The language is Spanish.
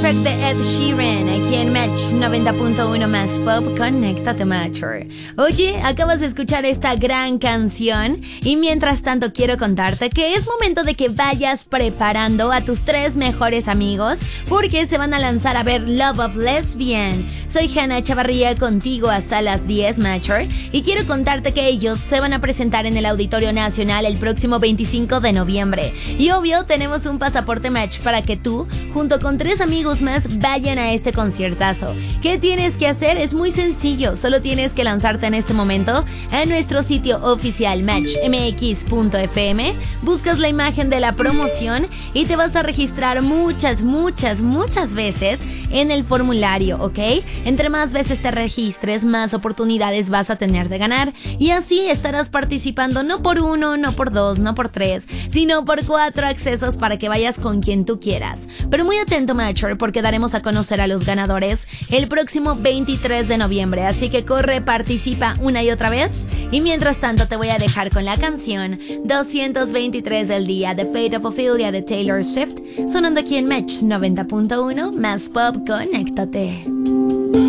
track de Ed Sheeran, aquí en Match 90.1 más pop. Conéctate, Matcher. Oye, acabas de escuchar esta gran canción y mientras tanto quiero contarte que es momento de que vayas preparando a tus 3 mejores amigos porque se van a lanzar a ver Love of Lesbian. Soy Hannah Chavarría contigo hasta las 10, Matcher, y quiero contarte que ellos se van a presentar en el Auditorio Nacional el próximo 25 de noviembre. Y obvio, tenemos un pasaporte Match para que tú, junto con 3 amigos más, vayan a este conciertazo. ¿Qué tienes que hacer? Es muy sencillo, solo tienes que lanzarte en este momento a nuestro sitio oficial matchmx.fm, buscas la imagen de la promoción y te vas a registrar muchas veces en el formulario, ¿ok? Entre más veces te registres, más oportunidades vas a tener de ganar y así estarás participando no por 1, no por 2, no por 3, sino por 4 accesos para que vayas con quien tú quieras. Pero muy atento, Matcher, porque daremos a conocer a los ganadores el próximo 23 de noviembre, así que corre, participa una y otra vez. Y mientras tanto te voy a dejar con la canción 223 del día, The Fate of Ophelia de Taylor Swift, sonando aquí en Match 90.1 más pop. Conéctate.